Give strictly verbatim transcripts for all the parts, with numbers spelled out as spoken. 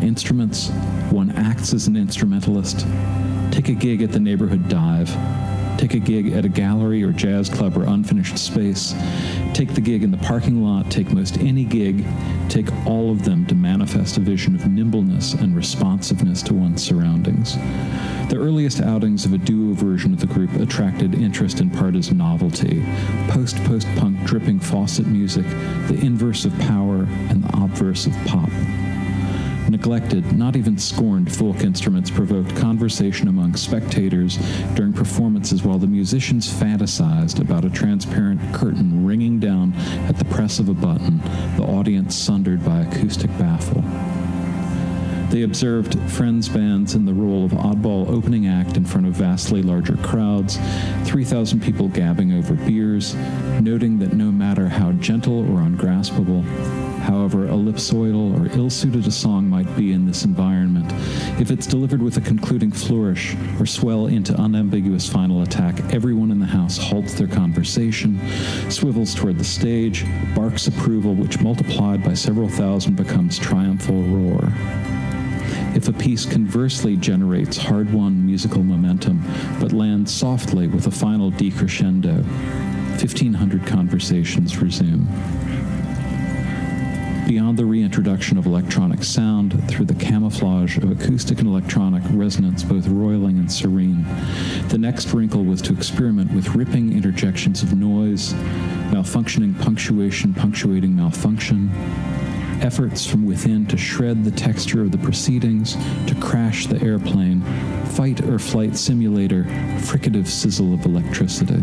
instruments, one acts as an instrumentalist. Take a gig at the neighborhood dive. Take a gig at a gallery or jazz club or unfinished space. Take the gig in the parking lot. Take most any gig. Take all of them to manifest a vision of nimbleness and responsiveness to one's surroundings. The earliest outings of a duo version of the group attracted interest in part as novelty. Post-post-punk dripping faucet music, the inverse of power and the obverse of pop. Neglected, not even scorned folk instruments provoked conversation among spectators during performances while the musicians fantasized about a transparent curtain ringing down at the press of a button, the audience sundered by acoustic baffle. They observed friends bands in the role of oddball opening act in front of vastly larger crowds, three thousand people gabbing over beers, noting that no matter how gentle or ungraspable, however ellipsoidal or ill-suited a song might be in this environment, if it's delivered with a concluding flourish or swell into unambiguous final attack, everyone in the house halts their conversation, swivels toward the stage, barks approval, which multiplied by several thousand becomes triumphal roar. If a piece conversely generates hard-won musical momentum, but lands softly with a final decrescendo, fifteen hundred conversations resume. Beyond the reintroduction of electronic sound through the camouflage of acoustic and electronic resonance both roiling and serene, the next wrinkle was to experiment with ripping interjections of noise, malfunctioning punctuation punctuating malfunction, efforts from within to shred the texture of the proceedings, to crash the airplane, fight or flight simulator, fricative sizzle of electricity.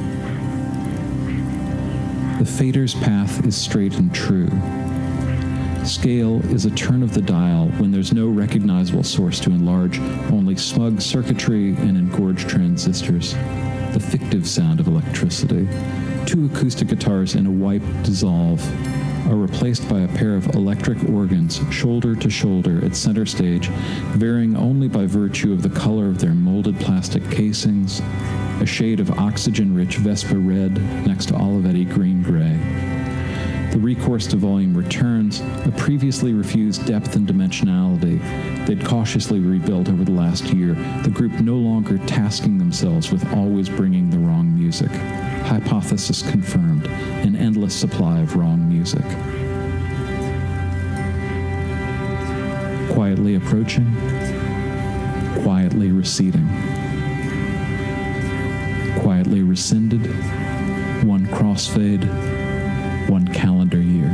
The fader's path is straight and true. Scale is a turn of the dial when there's no recognizable source to enlarge, only smug circuitry and engorged transistors. The fictive sound of electricity. Two acoustic guitars in a wipe dissolve, are replaced by a pair of electric organs shoulder to shoulder at center stage, varying only by virtue of the color of their molded plastic casings, a shade of oxygen-rich Vespa red next to Olivetti green-gray. The recourse to volume returns, a previously refused depth and dimensionality they'd cautiously rebuilt over the last year, the group no longer tasking themselves with always bringing the wrong music. Hypothesis confirmed, an endless supply of wrong music. Quietly approaching, quietly receding. Quietly rescinded, one crossfade, one calendar year.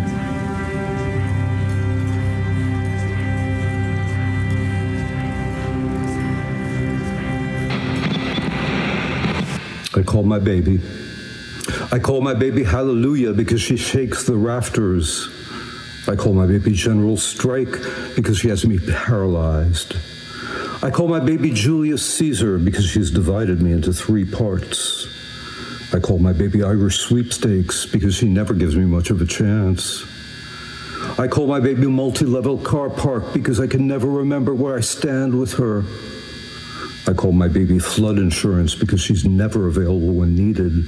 I call my baby. I call my baby Hallelujah because she shakes the rafters. I call my baby General Strike because she has me paralyzed. I call my baby Julius Caesar because she's divided me into three parts. I call my baby Irish Sweepstakes because she never gives me much of a chance. I call my baby Multi-Level Car Park because I can never remember where I stand with her. I call my baby Flood Insurance because she's never available when needed.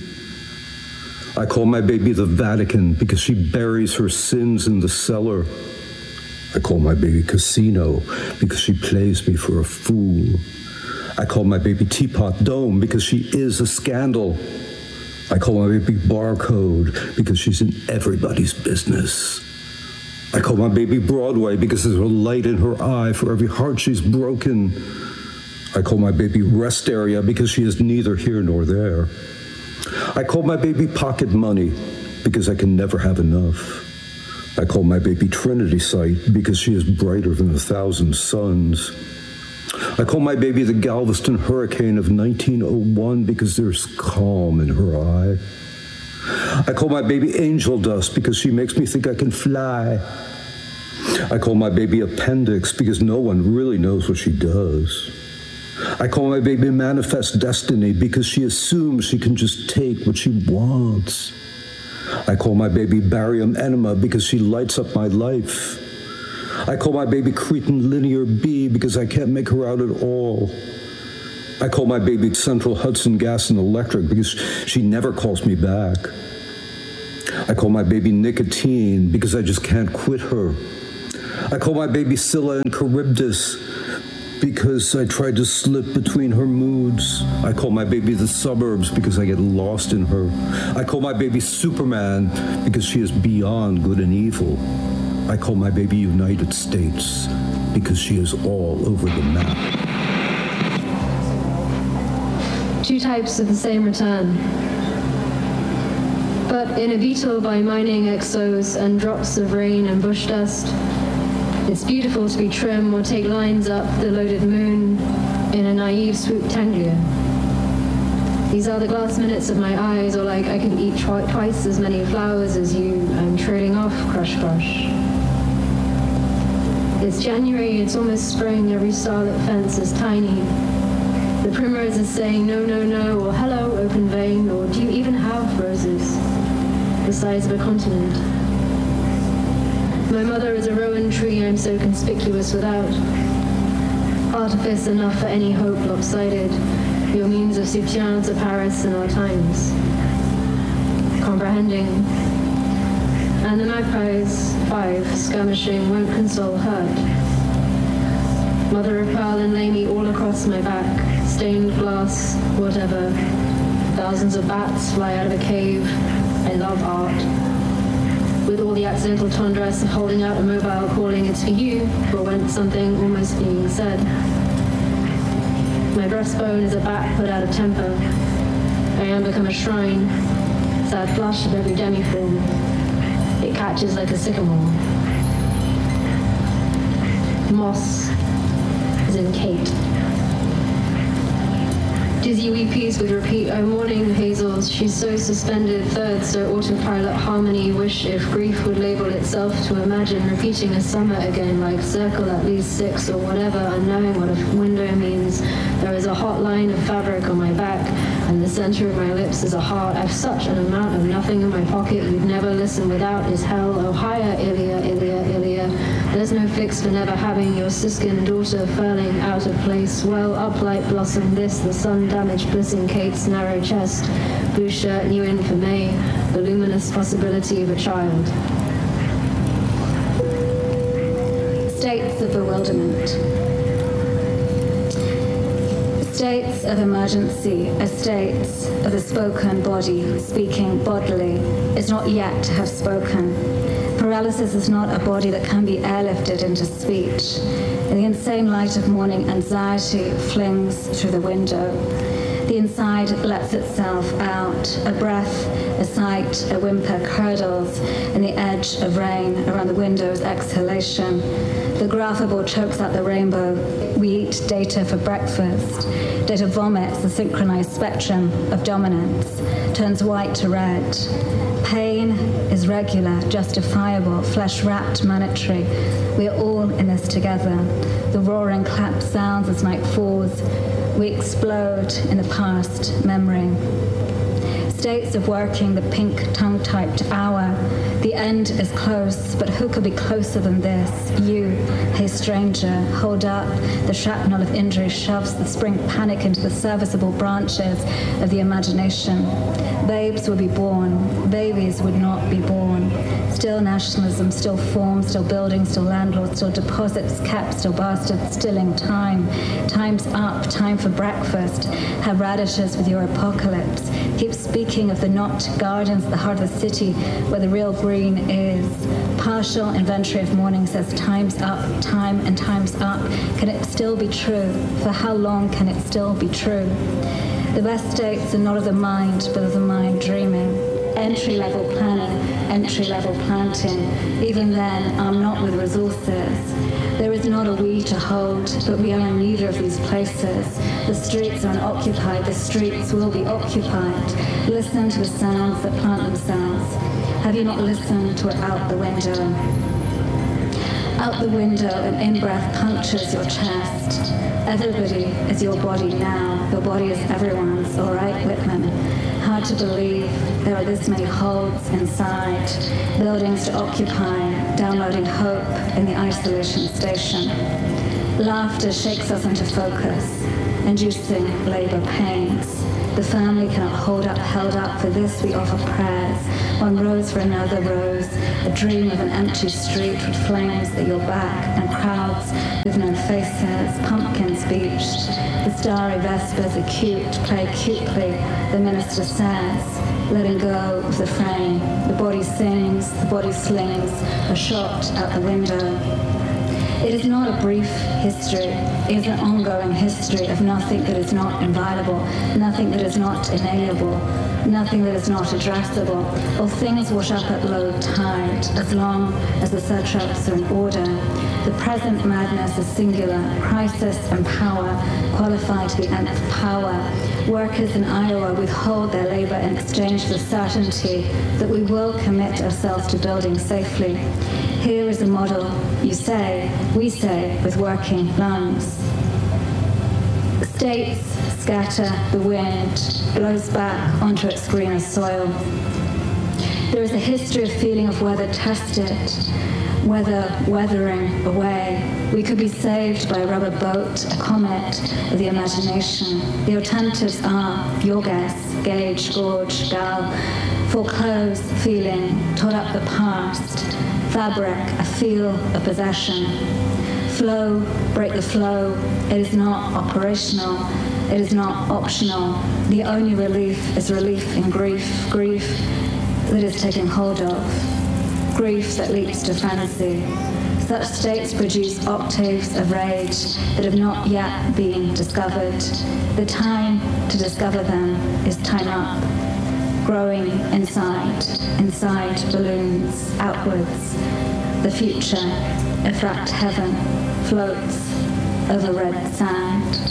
I call my baby the Vatican because she buries her sins in the cellar. I call my baby Casino because she plays me for a fool. I call my baby Teapot Dome because she is a scandal. I call my baby Barcode because she's in everybody's business. I call my baby Broadway because there's a light in her eye for every heart she's broken. I call my baby Rest Area because she is neither here nor there. I call my baby Pocket Money because I can never have enough. I call my baby Trinity Site because she is brighter than a thousand suns. I call my baby the Galveston Hurricane of nineteen oh one because there's calm in her eye. I call my baby Angel Dust because she makes me think I can fly. I call my baby Appendix because no one really knows what she does. I call my baby Manifest Destiny because she assumes she can just take what she wants. I call my baby Barium Enema because she lights up my life. I call my baby Cretan Linear B because I can't make her out at all. I call my baby Central Hudson Gas and Electric because she never calls me back. I call my baby Nicotine because I just can't quit her. I call my baby Scylla and Charybdis because I tried to slip between her moods. I call my baby the suburbs because I get lost in her. I call my baby Superman because she is beyond good and evil. I call my baby United States because she is all over the map. Two types of the same return. But in a beetle by mining exos and drops of rain and bush dust, it's beautiful to be trim or take lines up the loaded moon in a naive swooptanglia. These are the glass minutes of my eyes, or like I could eat twi- twice as many flowers as you. I'm trading off, crush, crush. It's January, it's almost spring, every starlit fence is tiny. The primrose is saying no, no, no, or hello, open vein, or do you even have roses the size of a continent? My mother is a rowan tree I'm so conspicuous without. Artifice enough for any hope lopsided, your means of soutien to Paris in our times. Comprehending. And the magpies, five, skirmishing, won't console hurt. Mother of pearl and lay me all across my back, stained glass, whatever. Thousands of bats fly out of a cave. I love art. With all the accidental tendresse of holding out a mobile calling it's for you, or when something almost being said. My breastbone is a bat put out of temper. I am become a shrine, sad flush of every demi-form. It catches like a sycamore. Moss is in Kate. Dizzy weepies would repeat, oh morning hazels, she's so suspended, third, so autopilot harmony, wish if grief would label itself to imagine repeating a summer again, like circle at least six or whatever, unknowing what a window means. There is a hot line of fabric on my back, and the center of my lips is a heart. I've such an amount of nothing in my pocket you'd never listen without is hell. Oh higher, Ilia, Ilia, Ilia. There's no fix for never having your siskin daughter furling out of place. Well up like blossom this, the sun damaged bliss in Kate's narrow chest. Blue shirt new in for May, the luminous possibility of a child. States of bewilderment. States of emergency, a state of the spoken body speaking bodily is not yet to have spoken. Paralysis is not a body that can be airlifted into speech. In the insane light of morning, anxiety flings through the window. The inside lets itself out. A breath, a sight, a whimper curdles in the edge of rain around the window's exhalation. The graphical chokes out the rainbow. We eat data for breakfast. Data vomits the synchronized spectrum of dominance, turns white to red. Pain is regular, justifiable, flesh-wrapped, monetary. We are all in this together. The roaring clap sounds as night falls. We explode in the past memory. States of working the pink tongue-typed hour. The end is close, but who could be closer than this? You, hey stranger, hold up. The shrapnel of injury shoves the spring panic into the serviceable branches of the imagination. Babes would be born. Babies would not be born. Still nationalism, still form, still buildings, still landlords, still deposits kept, still bastards, stilling time. Time's up, time for breakfast. Have radishes with your apocalypse. Keep speaking of the not gardens at the heart of the city where the real green is. Partial inventory of morning says time's up, time and time's up. Can it still be true? For how long can it still be true? The best states are not of the mind, but of the mind dreaming. Entry-level planning, entry-level planting. Even then, I'm not with resources. There is not a we to hold, but we are in neither of these places. The streets are unoccupied, the streets will be occupied. Listen to the sounds that plant themselves. Have you not listened to it out the window? Out the window, an in-breath punctures your chest. Everybody is your body now. Your body is everyone's, all right, Whitman? Hard to believe there are this many holds inside, buildings to occupy, downloading hope in the isolation station. Laughter shakes us into focus, inducing labor pains. The family cannot hold up, held up, for this we offer prayers. one rose for another rose, a dream of an empty street with flames at your back and crowds with no faces, pumpkins beached. The starry vespers acute, play cutely, the minister says, letting go of the frame. The body sings, the body slings, a shot out the window. It is not a brief history. It is an ongoing history of nothing that is not inviolable, nothing that is not inalienable, nothing that is not addressable. All things wash up at low tide, as long as the satraps are in order. The present madness is singular, crisis and power, qualified to the nth power. Workers in Iowa withhold their labor in exchange for certainty that we will commit ourselves to building safely. Here is a model, you say, we say, with working lungs. The states scatter, the wind blows back onto its greener soil. There is a history of feeling of weather tested, weather weathering away. We could be saved by a rubber boat, a comet of the imagination. The alternatives are your guess, gauge, gorge, gal, foreclose, feeling, taught up the past, fabric, a feel of possession. Flow, break the flow. It is not operational. It is not optional. The only relief is relief in grief, grief that is taken hold of, grief that leads to frenzy. Such states produce octaves of rage that have not yet been discovered. The time to discover them is time up, growing inside, inside balloons, outwards. The future, a fracked heaven, floats over red sand.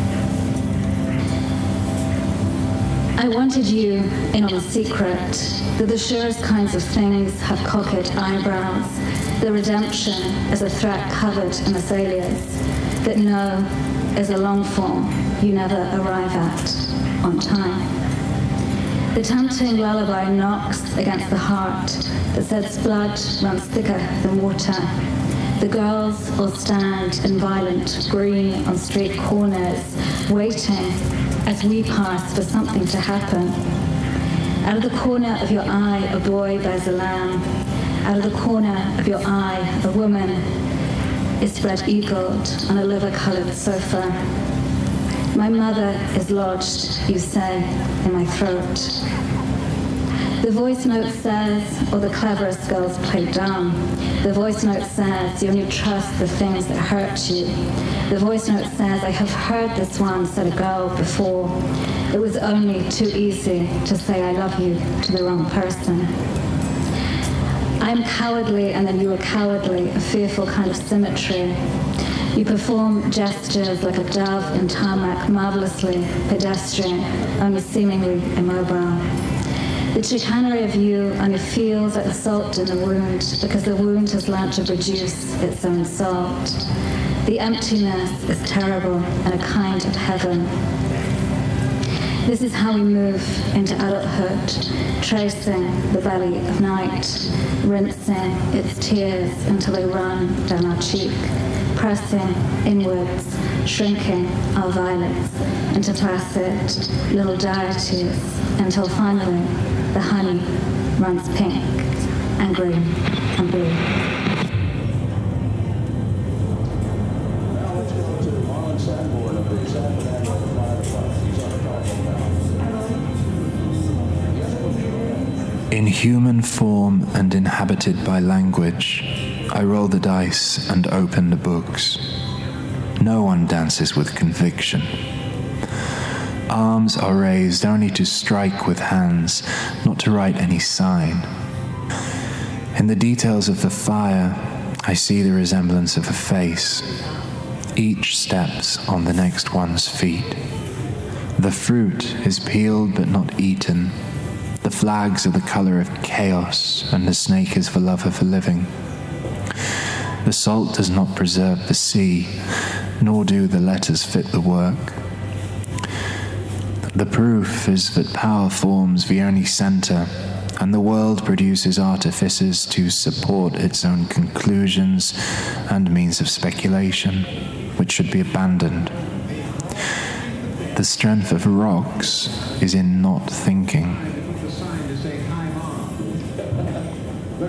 I wanted you in on the secret that the surest kinds of things have cocked eyebrows, the redemption is a threat covered in azaleas, that no is a long form you never arrive at on time. The tempting lullaby knocks against the heart that says blood runs thicker than water. The girls all stand in violent green on street corners, waiting as we pass for something to happen. Out of the corner of your eye, a boy bears a lamb. Out of the corner of your eye, a woman is spread-eagled on a liver-colored sofa. My mother is lodged, you say, in my throat. The voice note says, or the cleverest girls play dumb. The voice note says, you only trust the things that hurt you. The voice note says, I have heard this one, said a girl before. It was only too easy to say I love you to the wrong person. I am cowardly and then you are cowardly, a fearful kind of symmetry. You perform gestures like a dove in tarmac, marvelously pedestrian, only seemingly immobile. The chicanery of you only feels like the salt in the wound because the wound has learned to produce its own salt. The emptiness is terrible and a kind of heaven. This is how we move into adulthood, tracing the belly of night, rinsing its tears until they run down our cheek, pressing inwards, shrinking our violets into placid little deities until finally the honey runs pink and green and blue. In human form and inhabited by language, I roll the dice and open the books. No one dances with conviction. Arms are raised only to strike with hands, not to write any sign. In the details of the fire, I see the resemblance of a face. Each steps on the next one's feet. The fruit is peeled but not eaten. The flags are the color of chaos, and the snake is the lover for living. The salt does not preserve the sea, nor do the letters fit the work. The proof is that power forms the only center, and the world produces artifices to support its own conclusions and means of speculation, which should be abandoned. The strength of rocks is in not thinking.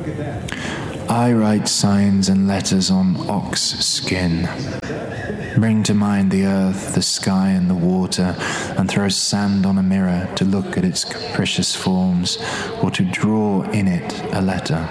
I write signs and letters on ox skin. Bring to mind the earth, the sky, and the water, and throw sand on a mirror to look at its capricious forms, or to draw in it a letter.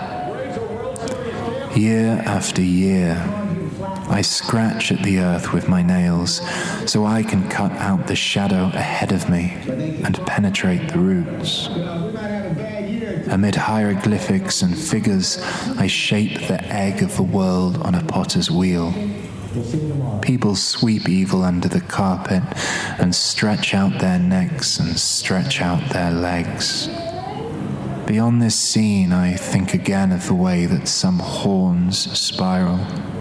Year after year, I scratch at the earth with my nails, so I can cut out the shadow ahead of me and penetrate the roots. Amid hieroglyphics and figures, I shape the egg of the world on a potter's wheel. People sweep evil under the carpet and stretch out their necks and stretch out their legs. Beyond this scene, I think again of the way that some horns spiral.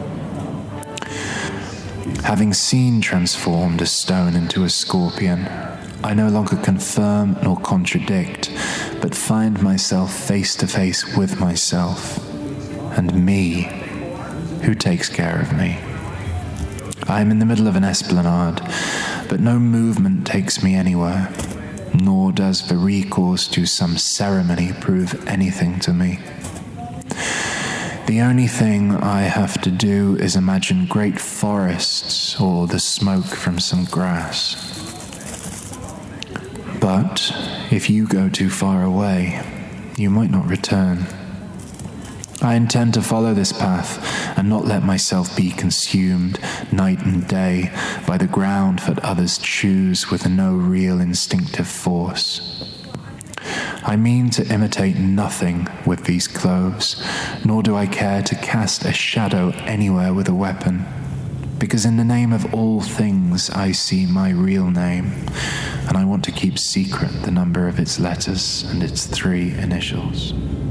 Having seen transformed a stone into a scorpion, I no longer confirm nor contradict, but find myself face to face with myself, and me, who takes care of me. I am in the middle of an esplanade, but no movement takes me anywhere, nor does the recourse to some ceremony prove anything to me. The only thing I have to do is imagine great forests or the smoke from some grass. But if you go too far away, you might not return. I intend to follow this path and not let myself be consumed night and day by the ground that others choose with no real instinctive force. I mean to imitate nothing with these clothes, nor do I care to cast a shadow anywhere with a weapon, because in the name of all things I see my real name, and I want to keep secret the number of its letters and its three initials.